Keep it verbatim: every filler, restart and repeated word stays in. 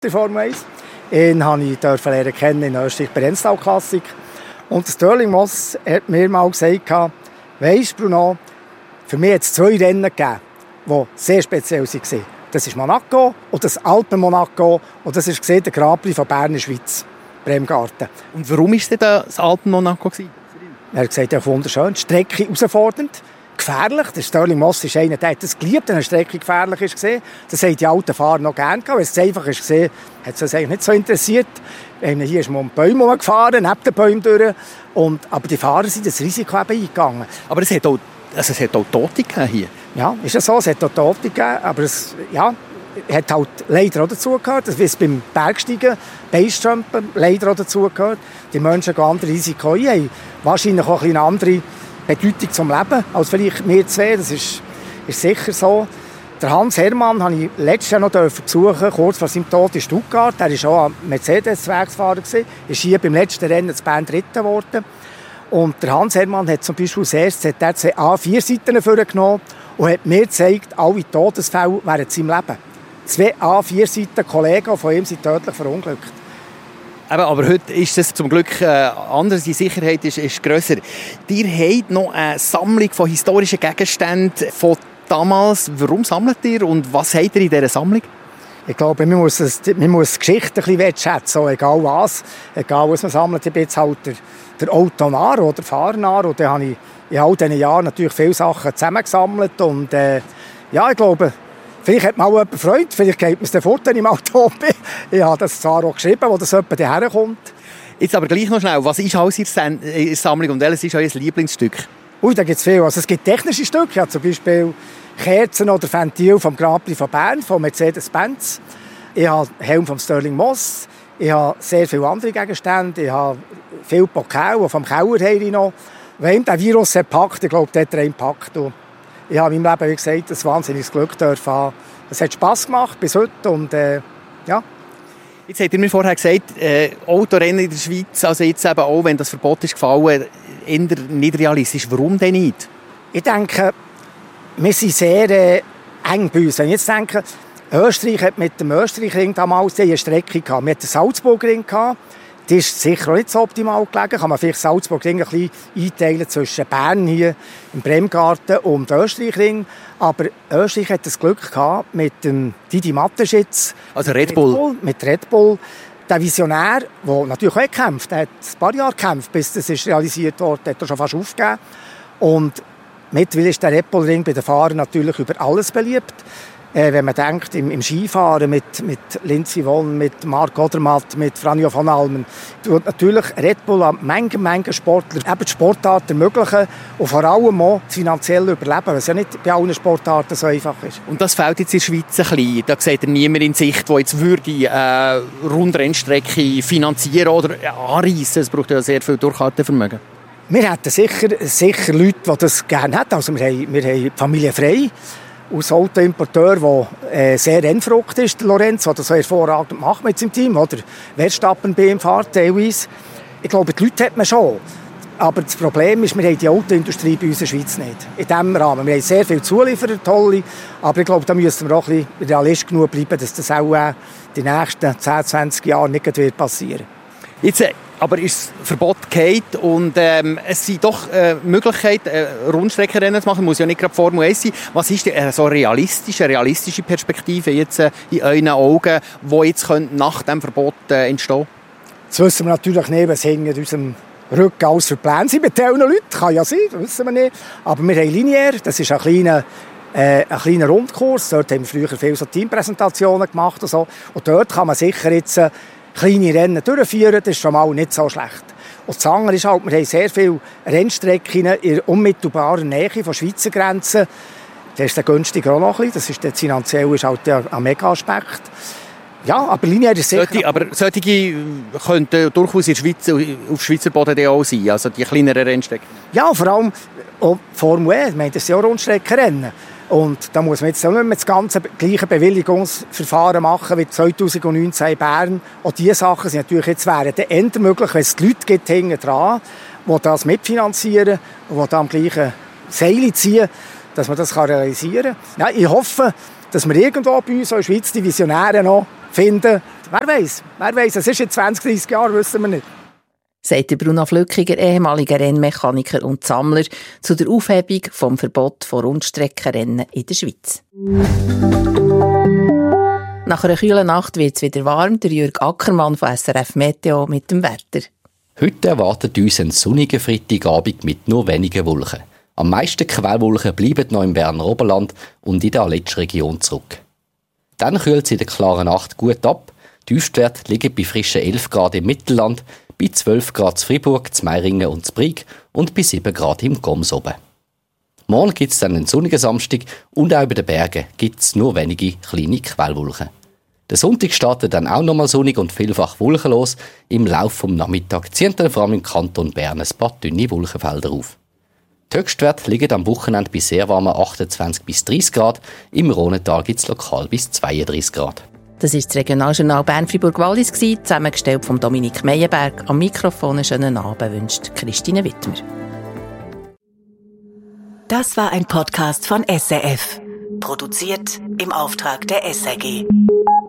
der Formel eins. Ihn durfte ich lernen kennen in Österreich bei Rennstall Classic. Und Stirling Moss hat mir mal gesagt, weisst Bruno, für mich hat es zwei Rennen gegeben, die sehr speziell waren. Das ist Monaco und das Alpen Monaco und das ist der Grand Prix von Bern in der Schweiz, Bremgarten. Und warum war es denn das Alpen Monaco? Er hat gesagt, ja, wunderschön, die Strecke herausfordernd, gefährlich. Der Stirling Moss ist einer, der hat es geliebt, wenn eine Strecke gefährlich war. Das haben die alten Fahrer noch gerne gehabt. Wenn es einfach war, hat es das eigentlich nicht so interessiert. Hier ist man um die Bäume gefahren, neben den Bäumen durch. Und, aber die Fahrer sind das Risiko eben eingegangen. Aber es hat auch, also es hat auch Tote gegeben hier. Ja, ist ja so, es hat auch Tote gegeben, aber es ja, hat halt leider auch dazugehört. Das ist beim Bergsteigen, Basejumpen leider auch dazugehört. Die Menschen gehen andere Risiko ein, haben wahrscheinlich auch eine andere Bedeutung zum Leben als vielleicht wir zwei. Das ist, ist sicher so. Der Hans Hermann durfte ich letztes Jahr noch besuchen, kurz vor seinem Tod in Stuttgart. Er war auch ein Mercedes-Werksfahrer, ist hier beim letzten Rennen in Bern Dritter geworden. Und der Hans Hermann hat zum Beispiel als erstes zwei A vier Seiten vorgenommen und hat mir gezeigt, alle Todesfälle während seinem Leben. Zwei A vier Seiten Kollegen von ihm sind tödlich verunglückt. Aber, aber heute ist es zum Glück äh, anders, die Sicherheit ist, ist grösser. Ihr habt noch eine Sammlung von historischen Gegenständen von damals. Warum sammelt ihr und was habt ihr in dieser Sammlung? Ich glaube, man muss, es, man muss die Geschichte ein bisschen wertschätzen, egal was. Egal was man sammelt, ich bin jetzt halt der, der Autonah oder der Fahrnah. Und dann habe ich in all diesen Jahren natürlich viele Sachen zusammengesammelt. Und äh, ja, ich glaube, vielleicht hat man auch jemand Freude, vielleicht geht man es dann fort, wenn ich mal tot bin. Ich habe das zwar auch geschrieben, wo das jemand herkommt. Jetzt aber gleich noch schnell, was ist alles in der Sammlung und welches ist euer Lieblingsstück? Ui, da gibt es viel. Also es gibt technische Stücke, ja, zum Beispiel Kerzen oder Ventil vom Grand Prix von Bern, von Mercedes-Benz. Ich habe Helm von Stirling Moss. Ich habe sehr viele andere Gegenstände. Ich habe viel Pokal, vom Keller her noch. Wenn der Virus hat gepackt, ich glaube, der hat er gepackt. Ich habe in meinem Leben, wie gesagt, ein wahnsinniges Glück dürfen haben. Es hat Spass gemacht bis heute und äh, ja. Jetzt habt ihr mir vorher gesagt, äh, Autorennen in der Schweiz, also jetzt eben auch, wenn das Verbot ist gefallen, eher nicht realistisch. Warum denn nicht? Ich denke, wir sind sehr äh, eng bei uns. Wenn ich jetzt denke, Österreich hat mit dem Österreichring damals eine Strecke gehabt. Wir hatten den Salzburgring gehabt. Die ist sicher auch nicht so optimal gelegen. Kann man vielleicht Salzburgring ein bisschen einteilen zwischen Bern hier im Bremgarten und Österreichring. Aber Österreich hat das Glück gehabt mit dem Didi Mateschitz. Also Red Bull. Red Bull. Mit Red Bull. Der Visionär, der natürlich auch gekämpft hat, hat ein paar Jahre gekämpft, bis das ist realisiert wurde, hat er schon fast aufgegeben. Und mittlerweile ist der Red Bull Ring bei den Fahrern natürlich über alles beliebt. Äh, wenn man denkt, im, im Skifahren mit, mit Lindsey Vonn, mit Marc Odermatt, mit Franjo von Almen, tut natürlich Red Bull an Mengen, Mengen Sportler eben die Sportart ermöglichen und vor allem auch das finanzielle Überleben, was ja nicht bei allen Sportarten so einfach ist. Und das fehlt jetzt in der Schweiz ein bisschen. Da sieht niemand in Sicht, der jetzt würde äh, Rundrennstrecke finanzieren oder äh, anreissen. Es braucht ja sehr viel Durchhaltevermögen. Wir hätten sicher, sicher Leute, die das gerne hätten. Also wir haben, wir haben die Familie Frey, als Autoimporteur, der äh, sehr rennverrückt ist, der Lorenz, der das so hervorragend macht mit seinem Team. Oder Verstappen B M fährt teilweise. Ich glaube, die Leute hat man schon. Aber das Problem ist, wir haben die Autoindustrie bei uns in der Schweiz nicht. In diesem Rahmen. Wir haben sehr viele Zulieferer, tolle. Aber ich glaube, da müssen wir auch ein bisschen realistisch genug bleiben, dass das auch äh, die nächsten zehn, zwanzig Jahre nicht passieren wird. Jetzt, aber ist das Verbot gefallen und ähm, es sind doch äh, Möglichkeiten, äh, Rundstreckenrennen zu machen. Muss ja nicht gerade Formel eins sein. Was ist denn äh, so realistisch, eine realistische Perspektive jetzt äh, in euren Augen, die jetzt nach dem Verbot äh, entstehen? Das wissen wir natürlich nicht, was hinter unserem Rücken alles für Pläne sind mit diesen Leuten. Kann ja sein, das wissen wir nicht. Aber wir haben linear, das ist ein kleiner, äh, ein kleiner Rundkurs. Dort haben wir früher viele so Teampräsentationen gemacht und so. Und dort kann man sicher jetzt äh, kleine Rennen durchführen, das ist schon mal nicht so schlecht. Und das andere ist halt, wir haben sehr viele Rennstrecken in unmittelbarer Nähe von Schweizer Grenzen. Das ist dann günstiger auch noch ein bisschen. Das ist finanziell ist halt ein Mega-Aspekt. Ja, aber linear ist sicher... Solche, aber solche könnten durchaus in der Schweiz, auf Schweizer Boden auch sein, also die kleineren Rennstrecken. Ja, vor allem auch Formel E, ich meine, das sind auch Rundstreckenrennen. Und da muss man jetzt nicht mehr das ganze gleiche Bewilligungsverfahren machen wie zweitausendneunzehn in Bern. Auch diese Sachen sind natürlich jetzt wären dann eher möglich, wenn es die Leute gibt hinten dran, die das mitfinanzieren und die da am gleichen Seil ziehen, dass man das realisieren kann. Ja, ich hoffe, dass wir irgendwo bei uns in der Schweiz die Visionäre noch finden. Wer weiß, wer weiß, es ist in zwanzig, dreissig Jahren, wissen wir nicht. Sagt Bruno Flückiger, ehemaliger Rennmechaniker und Sammler, zu der Aufhebung vom Verbot von Rundstreckenrennen in der Schweiz. Nach einer kühlen Nacht wird es wieder warm. Der Jürg Ackermann von S R F Meteo mit dem Wetter. Heute erwartet uns ein sonniger Freitagabend mit nur wenigen Wolken. Am meisten Quellwolken bleiben noch im Berner Oberland und in der Aletsch-Region zurück. Dann kühlt es in der klaren Nacht gut ab. Die Tiefstwerte liegen bei frischen elf Grad im Mittelland, bei zwölf Grad zu Fribourg, zu Meiringen und zu Brig und bei sieben Grad im Goms oben. Morgen gibt es dann einen sonnigen Samstag und auch über den Bergen gibt es nur wenige kleine Quellwolken. Der Sonntag startet dann auch nochmal sonnig und vielfach wolkenlos. Im Laufe des Nachmittags ziehen dann vor allem im Kanton Bern ein paar dünne Wolkenfelder auf. Die Höchstwerte liegen am Wochenende bei sehr warmen achtundzwanzig bis dreißig Grad. Im Rhônetal gibt es lokal bis zweiunddreißig Grad. Das war das Regionaljournal Bern-Fribourg-Wallis, zusammengestellt von Dominik Meyerberg. Am Mikrofon einen schönen Abend wünscht Christine Wittmer. Das war ein Podcast von S R F. Produziert im Auftrag der S R G.